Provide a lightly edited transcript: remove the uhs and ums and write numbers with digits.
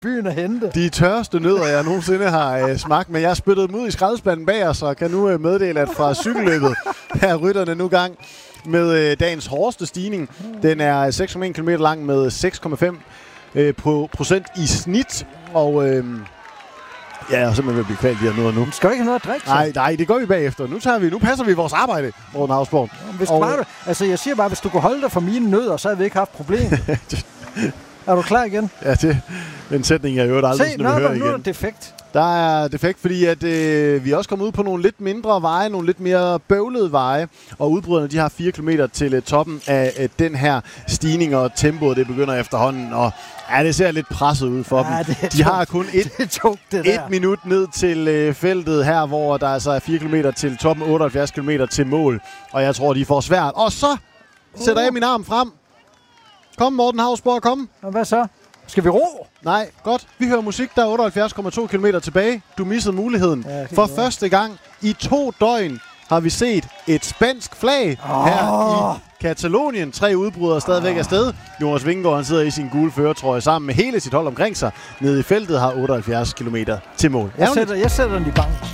byen at hente. De tørste nødder, jeg nogensinde har smagt, men jeg spyttede dem ud i skraldespanden bag os, og kan nu meddele, at fra cykelløbet er rytterne nu gang med dagens hårdeste stigning. Den er 6,1 km lang med 6,5% i snit, og jeg er simpelthen ved at blive kvalt de her nødder nu. Skal du ikke have noget at drikke? Nej, det gør vi bagefter. Nu passer vi vores arbejde, Morten Hausborg. Jeg siger bare, hvis du kunne holde dig for mine nødder, så havde vi ikke haft problemer. Er du klar igen? Ja, den sætning, jeg jo aldrig hører igen. Nu er det defekt. Der er defekt, fordi at, vi er også kommet ud på nogle lidt mindre veje, nogle lidt mere bøvlede veje, og udbryderne de har 4 km til toppen af den her stigning, og tempoet det begynder efterhånden, og det ser lidt presset ud for dem. De har kun et minut ned til feltet her, hvor der altså er 4 km til toppen, 78 km til mål, og jeg tror, de får svært. Og så sætter jeg min arm frem. Kom, Morten Hausborg, kom. Og hvad så? Skal vi ro? Nej, godt. Vi hører musik, der er 78,2 km tilbage. Du missede muligheden. For første gang i 2 døgn har vi set et spansk flag her i Katalonien. 3 udbrydere stadigvæk afsted. Jonas Vingegaard, han sidder i sin gule førertrøje sammen med hele sit hold omkring sig. Nede i feltet har 78 km til mål. Jeg sætter den i banken.